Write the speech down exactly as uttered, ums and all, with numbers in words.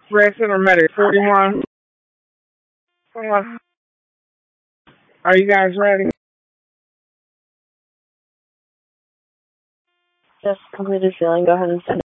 Red Center Medic forty-one. Uh, Are you guys ready? Just completed filling. Go ahead and send